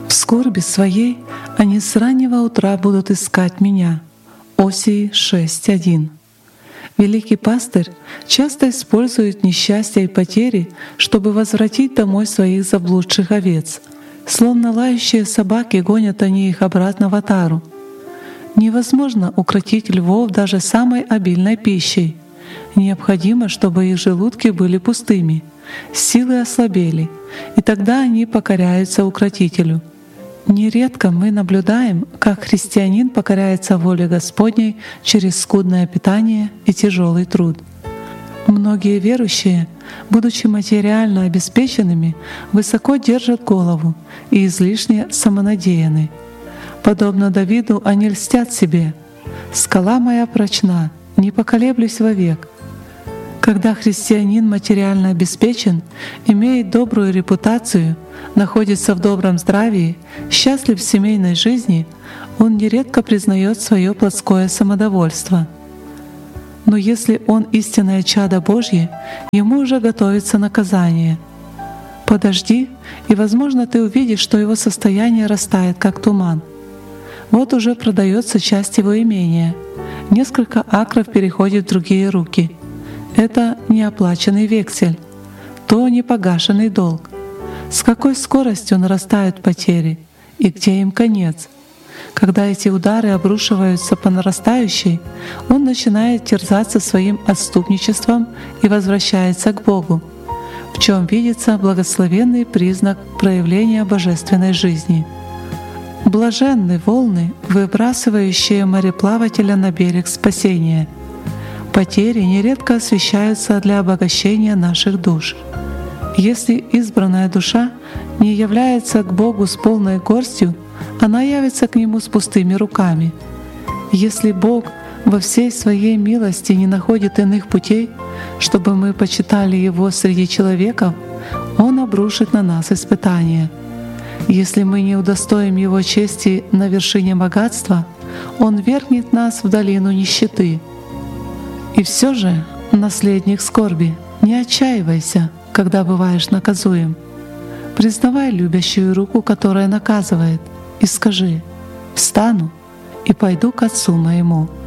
В скорби своей они с раннего утра будут искать Меня. Осии 6:1. Великий пастырь часто использует несчастья и потери, чтобы возвратить домой своих заблудших овец. Словно лающие собаки гонят они их обратно в отару. Невозможно укротить львов даже самой обильной пищей. Необходимо, чтобы их желудки были пустыми, силы ослабели, и тогда они покоряются укротителю. Нередко мы наблюдаем, как христианин покоряется воле Господней через скудное питание и тяжелый труд. Многие верующие, будучи материально обеспеченными, высоко держат голову и излишне самонадеяны. Подобно Давиду, они льстят себе: «Скала моя прочна, не поколеблюсь вовек». Когда христианин материально обеспечен, имеет добрую репутацию, находится в добром здравии, счастлив в семейной жизни, он нередко признает свое плотское самодовольство. Но если он истинное чадо Божье, ему уже готовится наказание. Подожди, и, возможно, ты увидишь, что его состояние растает, как туман. Вот уже продается часть его имения. Несколько акров переходит в другие руки. Это неоплаченный вексель, то непогашенный долг. С какой скоростью нарастают потери и где им конец? Когда эти удары обрушиваются по нарастающей, он начинает терзаться своим отступничеством и возвращается к Богу, в чем видится благословенный признак проявления божественной жизни. Блаженны волны, выбрасывающие мореплавателя на берег спасения. Потери нередко освящаются для обогащения наших душ. Если избранная душа не является к Богу с полной горстью, она явится к Нему с пустыми руками. Если Бог во всей Своей милости не находит иных путей, чтобы мы почитали Его среди человеков, Он обрушит на нас испытания. Если мы не удостоим Его чести на вершине богатства, Он вергнет нас в долину нищеты. И все же, наследник скорби, не отчаивайся, когда бываешь наказуем. Признавай любящую руку, которая наказывает, и скажи: «Встану и пойду к Отцу моему».